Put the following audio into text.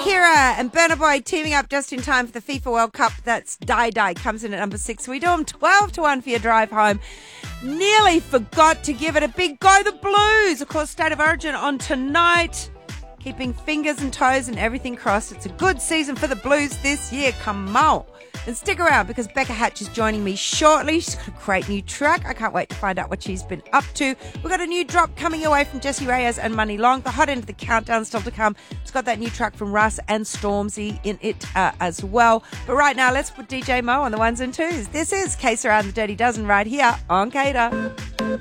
Shakira and Burna Boy teaming up just in time for the FIFA World Cup. That's Die Die, comes in at number 6. We do them 12-1 for your drive home. Nearly forgot to give it a big go. The Blues, of course, State of Origin on tonight. Keeping fingers and toes and everything crossed. It's a good season for the Blues this year. Come on. And stick around because Becca Hatch is joining me shortly. She's got a great new track. I can't wait to find out what she's been up to. We've got a new drop coming your way from Jesse Reyes and Money Long. The hot end of the countdown still to come. It's got that new track from Russ and Stormzy in it as well. But right now, let's put DJ Mo on the ones and twos. This is Case Around the Dirty Dozen right here on Cater.